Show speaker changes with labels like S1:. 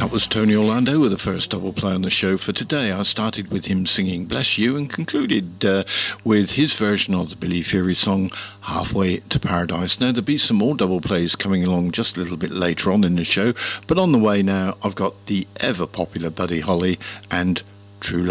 S1: That was Tony Orlando with the first double play on the show for today. I started with him singing Bless You and concluded with his version of the Billy Fury song Halfway to Paradise. Now, there'll be some more double plays coming along just a little bit later on in the show, but on the way now, I've got the ever popular Buddy Holly and True Love.